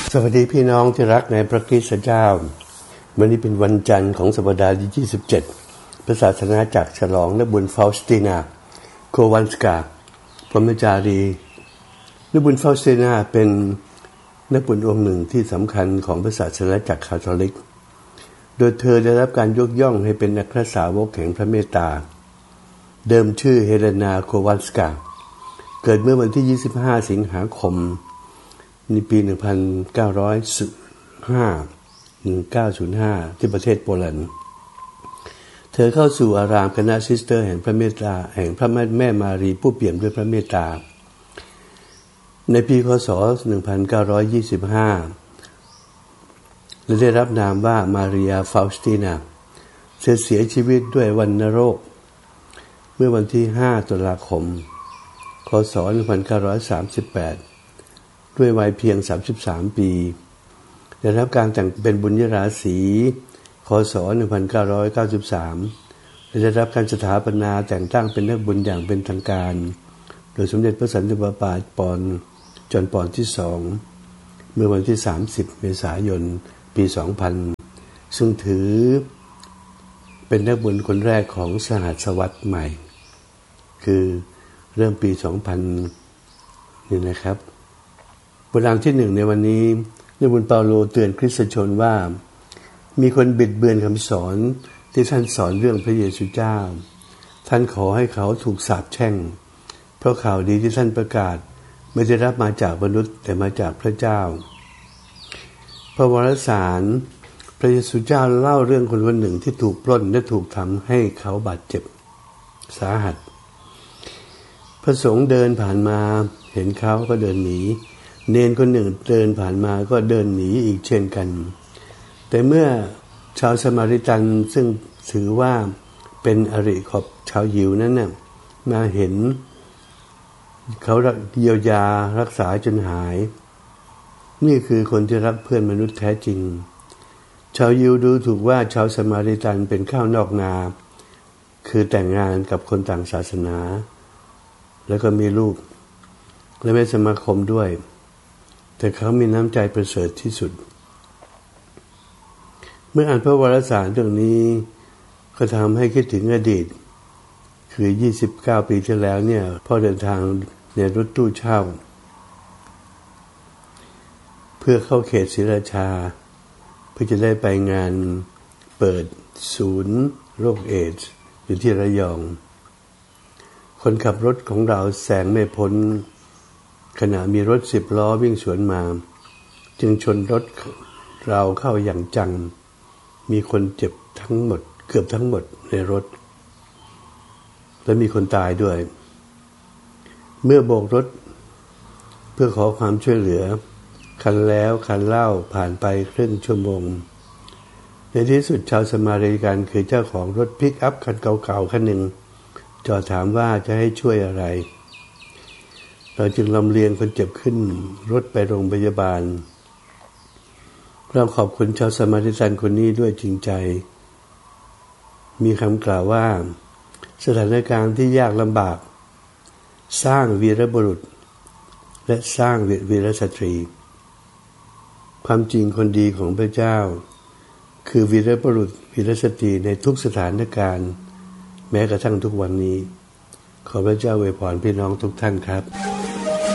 สวัสดีพี่น้องที่รักในพระคริสต์เจ้าวันนี้เป็นวันจันทร์ของสัปดาห์ที่27พระศาสนาจักรฉลองนักบุญฟาวสตินาโควัลสกาพรหมจารีนักบุญฟาวสตินาเป็นนักบุญองค์หนึ่งที่สำคัญของพระศาสนาจักรคาทอลิกโดยเธอได้รับการยกย่องให้เป็นนักสาวกแห่งพระเมตตาเดิมชื่อเฮเลนาโควัลสกาเกิดเมื่อวันที่25สิงหาคมในปี1905ที่ประเทศโปแลนด์เธอเข้าสู่อารามคณะซิสเตอร์แห่งพระเมตตาแห่งพระแม่มารีผู้เปี่ยมด้วยพระเมตตาในปีคศ1925และได้รับนามว่ามาเรียฟาวสตินาเสียชีวิตด้วยวัณโรคเมื่อวันที่5ตุลาคมคศ1938ด้วยวัยเพียง33ปีได้รับการแต่งเป็นบุญยราศีคศ1993ได้รับการสถาปนาแต่งตั้งเป็นนักบุญอย่างเป็นทางการโดยสมเด็จพระสันตะปาปาจอห์นปอนที่2เมื่อวันที่30เมษายนปี2000ซึ่งถือเป็นนักบุญคนแรกของสหัสวรรษใหม่คือเริ่มปี2000นี่นะครับบทที่1ในวันนี้นักบุญเปาโลเตือนคริสตชนว่ามีคนบิดเบือนคำสอนที่ท่านสอนเรื่องพระเยซูเจ้าท่านขอให้เขาถูกสาปแช่งเพราะข่าวดีที่ท่านประกาศไม่ได้รับมาจากมนุษย์แต่มาจากพระเจ้าพระวรสารพระเยซูเจ้าเล่าเรื่องคนหนึ่งที่ถูกปล้นและถูกทำให้เขาบาดเจ็บสาหัสพระสงฆ์เดินผ่านมาเห็นเขาก็เดินหนีเนนคนหนึ่งเดินผ่านมาก็เดินหนีอีกเช่นกันแต่เมื่อชาวสมาริตันซึ่งถือว่าเป็นอริของชาวยิวนั้นน่ะมาเห็นเขาเยียวยารักษาจนหายนี่คือคนที่รักเพื่อนมนุษย์แท้จริงชาวยิวดูถูกว่าชาวสมาริตันเป็นข้าวนอกนาคือแต่งงานกับคนต่างศาสนาแล้วก็มีลูกและไม่สมาคมด้วยแต่เขามีน้ำใจประเสริฐที่สุดเมื่ออ่านพระวารสารเรื่องนี้ก็ทำให้คิดถึงอดีตคือ29ปีที่แล้วเนี่ยพ่อเดินทางในรถตู้เช่าเพื่อเข้าเขตศรีราชาเพื่อจะได้ไปงานเปิดศูนย์โรคเอดส์อยู่ที่ระยองคนขับรถของเราแซงไม่พ้นขณะมีรถ10ล้อวิ่งสวนมาจึงชนรถเราเข้าอย่างจังมีคนเจ็บทั้งหมดเกือบทั้งหมดในรถและมีคนตายด้วยเมื่อโบกรถเพื่อขอความช่วยเหลือคันแล้วคันเล่าผ่านไปครึ่งชั่วโมงในที่สุดชาวสมาริกันคือเจ้าของรถพิกอัพคันเก่าๆคันหนึ่งจอดถามว่าจะให้ช่วยอะไรเราจึงลำเลียงคนเจ็บขึ้นรถไปโรงพยาบาลเราขอบคุณชาวสมาริตันคนนี้ด้วยจริงใจมีคำกล่าวว่าสถานการณ์ที่ยากลำบากสร้างวีรบุรุษและสร้างวีรสตรีความจริงคนดีของพระเจ้าคือวีรบุรุษวีรสตรีในทุกสถานการณ์แม้กระทั่งทุกวันนี้ขอพระเจ้าอวยพรพี่น้องทุกท่านครับ